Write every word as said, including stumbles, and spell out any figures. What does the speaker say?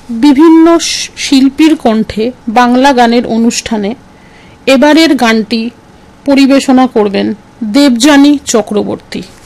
বিভিন্ন শিল্পীর কণ্ঠে বাংলা গানের অনুষ্ঠানে এবারের গানটি পরিবেশনা করবেন দেবযানী চক্রবর্তী।